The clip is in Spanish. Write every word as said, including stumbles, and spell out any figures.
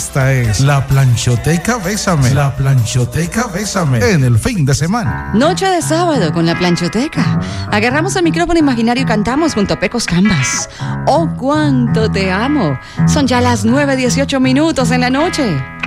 Esta es la Planchoteca Bésame. La Planchoteca Bésame en el fin de semana. Noche de sábado con la Planchoteca. Agarramos el micrófono imaginario y cantamos junto a Pecos Canvas. Oh, cuánto te amo. Son ya las nueve dieciocho minutos en la noche.